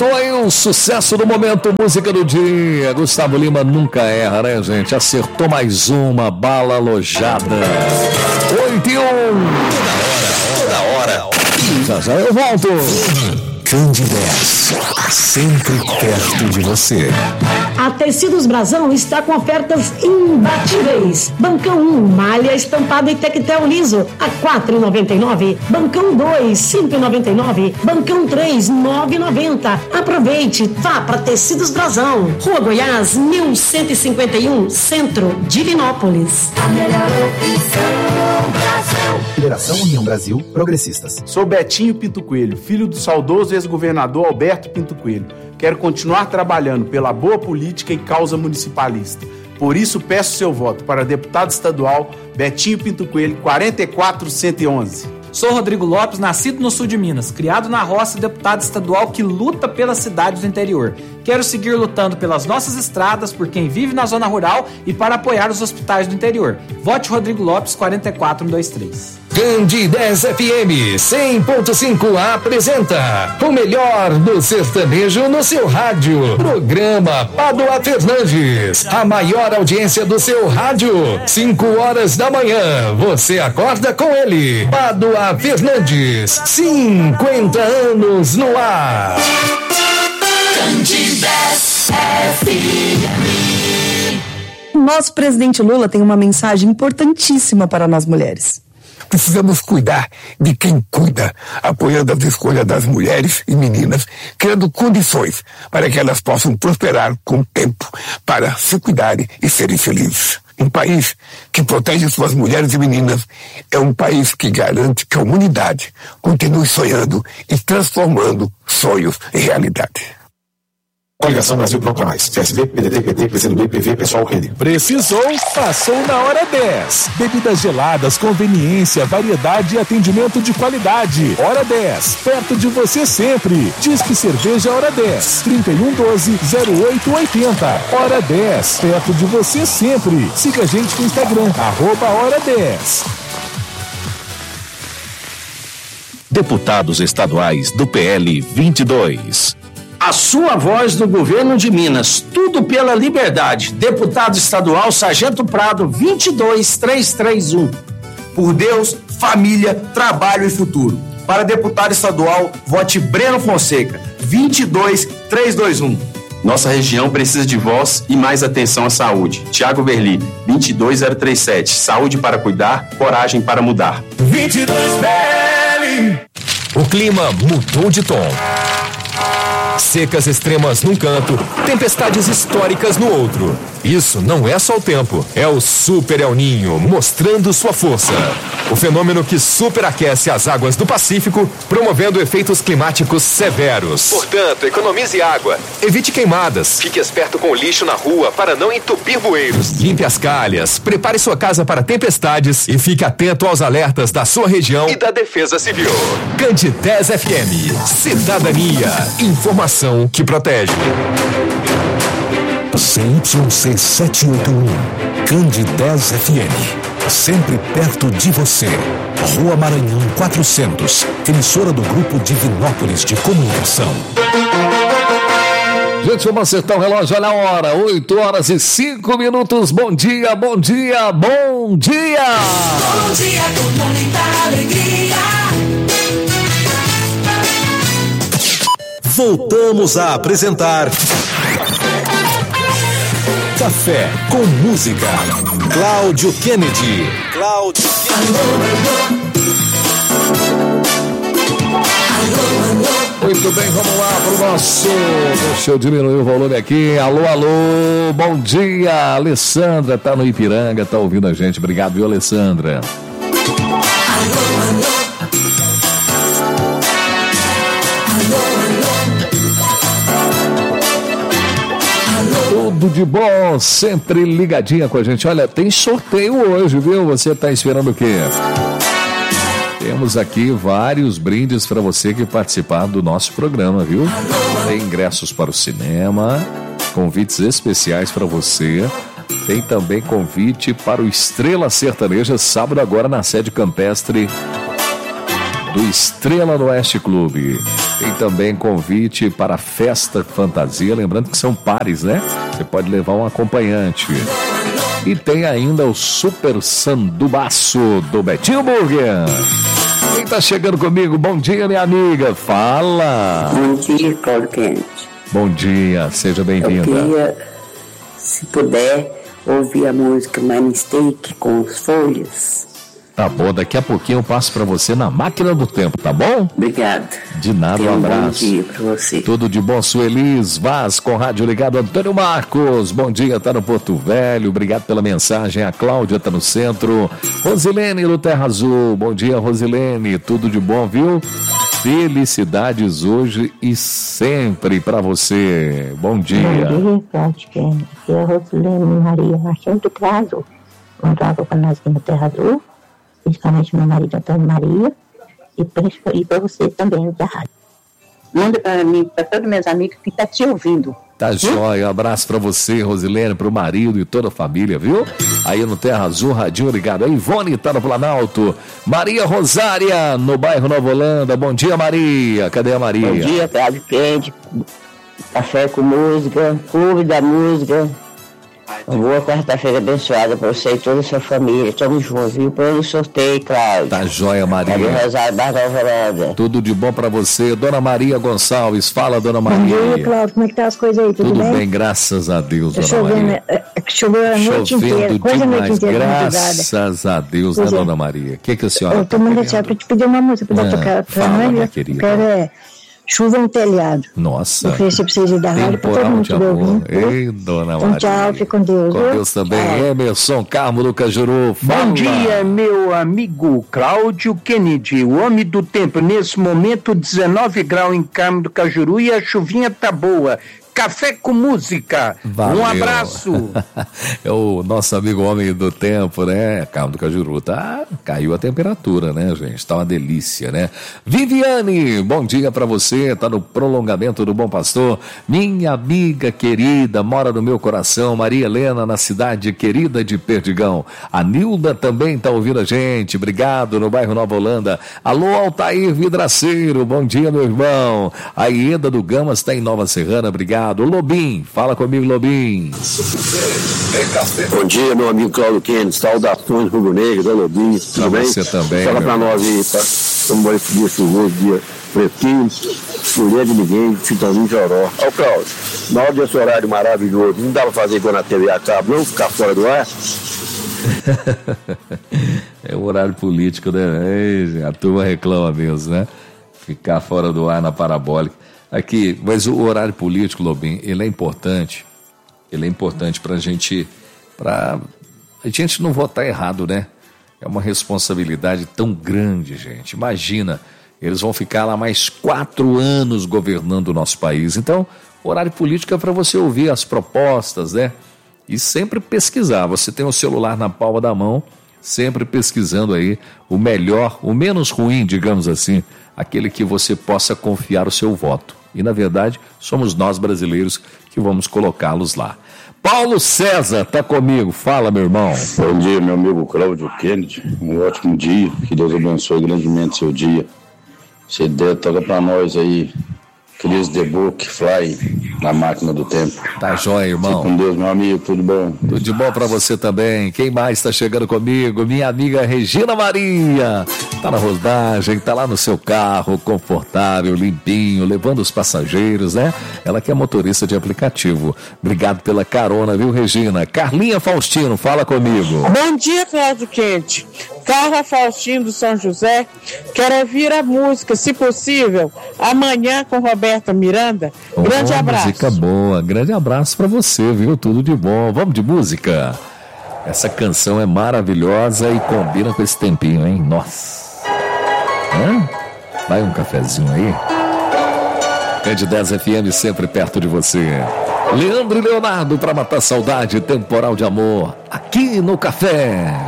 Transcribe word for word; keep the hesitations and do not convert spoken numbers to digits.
Voltou aí o sucesso do momento, música do dia. Gustavo Lima nunca erra, né, gente? Acertou mais uma bala alojada. oito e um. Toda hora, toda hora. Já já eu volto. Candidez, sempre perto de você. A Tecidos Brasão está com ofertas imbatíveis. Bancão um, malha estampada e tectel liso, a quatro reais e noventa e nove centavos. Bancão dois, cinco reais e noventa e nove centavos. Bancão três, nove reais e noventa centavos. Aproveite, vá para Tecidos Brasão. Rua Goiás, mil cento e cinquenta e um, Centro, Divinópolis. A melhor opção, Brasão. Federação União Brasil Progressistas. Sou Betinho Pinto Coelho, filho do saudoso ex-governador Alberto Pinto Coelho. Quero continuar trabalhando pela boa política e causa municipalista. Por isso, peço seu voto para deputado estadual Betinho Pinto Coelho, quatro quatro um um um. Sou Rodrigo Lopes, nascido no sul de Minas, criado na roça e deputado estadual que luta pelas cidades do interior. Quero seguir lutando pelas nossas estradas, por quem vive na zona rural e para apoiar os hospitais do interior. Vote Rodrigo Lopes, quatro quatro um dois três. Candidez F M cem ponto cinco apresenta o melhor do sertanejo no seu rádio. Programa Padua Fernandes, a maior audiência do seu rádio. cinco horas da manhã, você acorda com ele. Padua Fernandes, cinquenta anos no ar. Candidez F M. Nosso presidente Lula tem uma mensagem importantíssima para nós mulheres. Precisamos cuidar de quem cuida, apoiando as escolhas das mulheres e meninas, criando condições para que elas possam prosperar com o tempo, para se cuidarem e serem felizes. Um país que protege suas mulheres e meninas é um país que garante que a humanidade continue sonhando e transformando sonhos em realidade. Coligação Brasil Pronto Mais. C S B, P D T, P T, P C do B, P V, Pessoal, Rede. Precisou? Passou na Hora dez. Bebidas geladas, conveniência, variedade e atendimento de qualidade. Hora dez. Perto de você sempre. Disque Cerveja Hora dez. trinta e um doze, zero oito oitenta. Hora dez. Perto de você sempre. Siga a gente no Instagram. Arroba Hora dez. Deputados estaduais do P L vinte e dois. A sua voz do governo de Minas, tudo pela liberdade. Deputado estadual Sargento Prado, vinte e dois, trezentos e trinta e um. Por Deus, família, trabalho e futuro. Para deputado estadual, vote Breno Fonseca, vinte e dois, trezentos e vinte e um. Nossa região precisa de voz e mais atenção à saúde. Tiago Verli, vinte e dois, zero trinta e sete. Saúde para cuidar, coragem para mudar. vinte e dois B L. O clima mudou de tom. Secas extremas num canto, tempestades históricas no outro. Isso não é só o tempo, é o Super El Niño mostrando sua força. O fenômeno que superaquece as águas do Pacífico, promovendo efeitos climáticos severos. Portanto, economize água, evite queimadas, fique esperto com o lixo na rua para não entupir bueiros. Limpe as calhas, prepare sua casa para tempestades e fique atento aos alertas da sua região e da Defesa Civil. Candidez F M, cidadania, informação que protege. C Y C sete oito um, Candidez F M, sempre perto de você. Rua Maranhão quatrocentos, emissora do Grupo Divinópolis de Comunicação. Gente, vamos acertar o relógio, olha a hora, oito horas e cinco minutos. Bom dia, bom dia, bom dia! Bom dia com muita alegria. Voltamos a apresentar Café com Música. Cláudio Kennedy. Cláudio Kennedy. Muito bem, vamos lá para o nosso... Deixa eu diminuir o volume aqui. Alô, alô, bom dia. Alessandra tá no Ipiranga, tá ouvindo a gente. Obrigado, viu, Alessandra? Alô, alô. Tudo de bom, sempre ligadinha com a gente. Olha, tem sorteio hoje, viu? Você tá esperando o quê? Temos aqui vários brindes para você que participar do nosso programa, viu? Tem ingressos para o cinema, convites especiais para você. Tem também convite para o Estrela Sertaneja, sábado agora na sede campestre do Estrela do Oeste Clube. Tem também convite para a Festa Fantasia, lembrando que são pares, né? Você pode levar um acompanhante. E tem ainda o Super Sandubaço do Betinho Burger. Quem tá chegando comigo? Bom dia, minha amiga. Fala. Bom dia, Cláudio Kennedy. Bom dia, seja bem-vinda. Eu queria, se puder, ouvir a música My Mistake com os Folhas. Tá bom, daqui a pouquinho eu passo pra você na máquina do tempo, tá bom? Obrigado. De nada, um abraço. Bom dia pra você. Tudo de bom, Suelis Vaz, com rádio ligado. Antônio Marcos, bom dia, tá no Porto Velho, obrigado pela mensagem. A Cláudia tá no centro. Rosilene no Terra Azul, bom dia, Rosilene, tudo de bom, viu? Felicidades hoje e sempre pra você. Bom dia. Bom dia, Cláudio Kennedy. Aqui é a Rosilene Maria Martins do Caso. Contava com nós aqui no Terra Azul. Principalmente meu marido Antônio Maria, e para você também da rádio. Manda para mim, para todos meus amigos que estão te ouvindo. Tá jóia, um abraço pra você, Rosilene, pro marido e toda a família, viu? Aí no Terra Azul, radinho ligado. A Ivone tá no Planalto. Maria Rosária, no bairro Nova Holanda. Bom dia, Maria. Cadê a Maria? Bom dia, Cláudio Kennedy. Café com música, clube da música. Uma boa quarta-feira abençoada pra você e toda a sua família. Tamo juntos, viu? Pelo sorteio, Cláudio. Tá jóia, Maria. Maria Rosário Barra Alvorada. Tudo de bom pra você. Dona Maria Gonçalves, fala, Dona Maria. Bom dia, Cláudio. Como é que tá as coisas aí? Tudo, Tudo bem? bem, graças a Deus, Dona chovendo, Maria. é, choveu a noite inteira, quase a noite inteira. Graças a Deus, né, Pois é. Dona Maria? O que, que a senhora Eu tô mandando a senhora pra te pedir uma música pra É, tocar pra fala, nós. minha Eu querida. quero é Chuva no Telhado. Nossa. Oferecer pra vocês aí da rádio, pra todo Temporal mundo de que vai amor. ouvindo. Ei, Dona Então, Maria. tchau, fique com Deus. Com viu? Deus também. É. Emerson Carmo do Cajuru. Fala. Bom dia, meu amigo Cláudio Kennedy, o homem do tempo. Nesse momento, dezenove graus em Carmo do Cajuru e a chuvinha tá boa. Café com música. Valeu. Um abraço. É o nosso amigo homem do tempo, né? Carmo do Cajuru, tá? Caiu a temperatura, né, gente? Tá uma delícia, né? Viviane, bom dia pra você. Tá no prolongamento do Bom Pastor. Minha amiga querida, mora no meu coração. Maria Helena, na cidade querida de Perdigão. A Nilda também tá ouvindo a gente. Obrigado, no bairro Nova Holanda. Alô, Altair Vidraceiro. Bom dia, meu irmão. A Ieda do Gamas tá em Nova Serrana. Obrigado. Lobim, fala comigo, Lobim. Bom dia, meu amigo Cláudio Kennedy, saudações rubro-negro, da Lobim, tudo bem? Você também, Fala meu pra irmão. nós aí, tá? Como esse dia chuvoso, dia fresquinho, mulher de ninguém, Fitãozinho de Joró. Ó, Cláudio, na hora desse horário maravilhoso, não dá pra fazer igual na T V a cabo, não? Ficar fora do ar? É o horário político, né? Ei, a turma reclama mesmo, né? Ficar fora do ar na parabólica. Aqui, mas o horário político, Lobim, ele é importante. Ele é importante pra gente, pra a gente não votar errado, né? É uma responsabilidade tão grande, gente. Imagina, eles vão ficar lá mais quatro anos governando o nosso país. Então, o horário político é para você ouvir as propostas, né? E sempre pesquisar. Você tem o celular na palma da mão, sempre pesquisando aí o melhor, o menos ruim, digamos assim, aquele que você possa confiar o seu voto. E, na verdade, somos nós brasileiros que vamos colocá-los lá. Paulo César tá comigo. Fala, meu irmão. Bom dia, meu amigo Cláudio Kennedy. Um ótimo dia. Que Deus abençoe grandemente seu dia. Se der, toca pra nós aí. Cris The Book, Fly, na máquina do tempo. Tá jóia, irmão. Fique com Deus, meu amigo. Tudo bom? Tudo de bom pra você também. Quem mais tá chegando comigo? Minha amiga Regina Maria. Tá na rodagem, tá lá no seu carro, confortável, limpinho, levando os passageiros, né? Ela que é motorista de aplicativo. Obrigado pela carona, viu, Regina? Carlinha Faustino, fala comigo. Bom dia, Cláudio Kennedy. Carla Faustino do São José. Quero ouvir a música, se possível, amanhã com Roberta Miranda. Grande Oh, abraço. Música boa, grande abraço pra você, viu? Tudo de bom. Vamos de música? Essa canção é maravilhosa e combina com esse tempinho, hein? Nossa. Hã? Vai um cafezinho aí. Rede dez F M sempre perto de você. Leandro e Leonardo para matar saudade, temporal de amor, aqui no Café.